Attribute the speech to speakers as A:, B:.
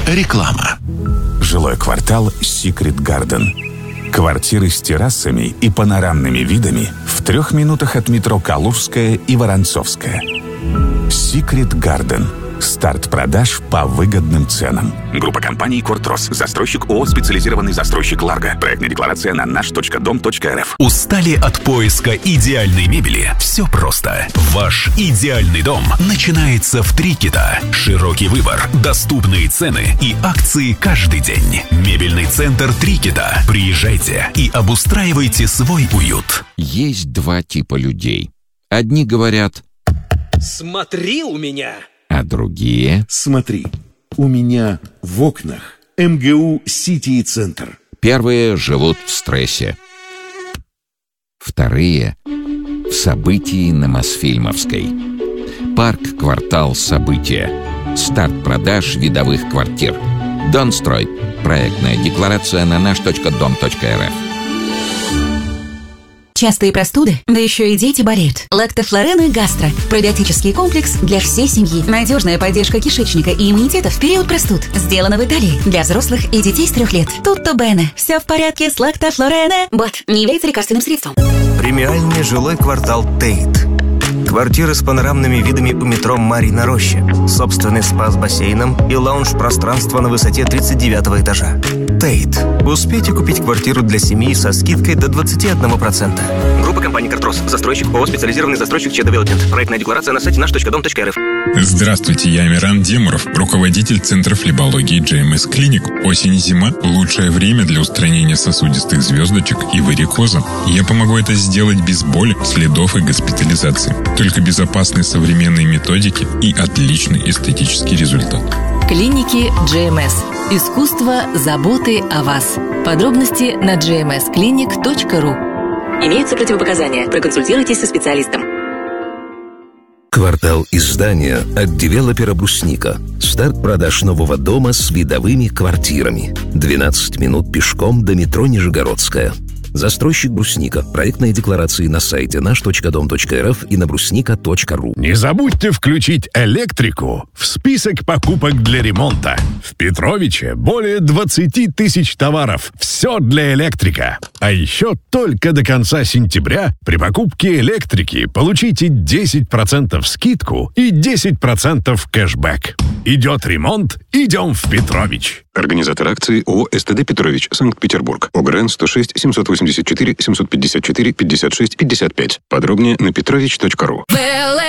A: Реклама.
B: Жилой квартал Secret Garden. Квартиры с террасами и панорамными видами в 3 минутах от метро Калужская и Воронцовская. Secret Garden. Старт продаж по выгодным ценам. Группа компаний «Кортрос». Застройщик ООО «Специализированный застройщик Ларго». Проектная декларация на наш.дом.рф.
C: Устали от поиска идеальной мебели? Все просто. Ваш идеальный дом начинается в Трикита. Широкий выбор, доступные цены и акции каждый день. Мебельный центр Трикита. Приезжайте и обустраивайте свой уют.
D: Есть 2 типа людей. Одни говорят:
E: «Смотри у меня!»
D: А другие:
F: «Смотри, у меня в окнах МГУ Сити и Центр».
D: Первые живут в стрессе. Вторые — в событии на Мосфильмовской. Парк-квартал «События». Старт продаж видовых квартир. Донстрой. Проектная декларация на наш.дом.рф.
G: Частые простуды? Да еще и дети болеют. Лактофлорен и гастро. Пробиотический комплекс для всей семьи. Надежная поддержка кишечника и иммунитета в период простуд. Сделано в Италии. Для взрослых и детей с 3 лет. Tutto bene. Все в порядке с лактофлорене. Бот не является лекарственным средством.
H: Премиальный жилой квартал Тейт. Квартиры с панорамными видами у метро Марьина Роща. Собственный спа с бассейном и лаунж-пространство на высоте 39 этажа. Тейт. Успейте купить квартиру для семьи со скидкой до 21%.
E: Группа компаний «Кортрос». Застройщик ООО «Специализированный застройщик ЧЕ Девелопмент». Проектная декларация на сайте наш.дом.рф.
I: Здравствуйте, я Амиран Демуров, руководитель Центра флебологии JMS Clinic. Осень и зима – лучшее время для устранения сосудистых звездочек и варикоза. Я помогу это сделать без боли, следов и госпитализации. Только безопасные современные методики и отличный эстетический результат.
J: Клиники JMS. Искусство заботы о вас. Подробности на jmsclinic.ru. Имеются противопоказания. Проконсультируйтесь со специалистом.
K: Квартал издания от девелопера «Брусника». Старт продаж нового дома с видовыми квартирами. 12 минут пешком до метро Нижегородская. Застройщик «Брусника». Проектные декларации на сайте наш.дом.рф и на брусника.ру.
A: Не забудьте включить электрику в список покупок для ремонта. В Петровиче более 20 тысяч товаров. Все для электрика. А еще только до конца сентября при покупке электрики получите 10% скидку и 10% кэшбэк. Идет ремонт, идем в Петрович.
L: Организатор акции ООО «СТД Петрович», Санкт-Петербург. ОГРН 106 784 754 56 55. Подробнее на petrovich.ru.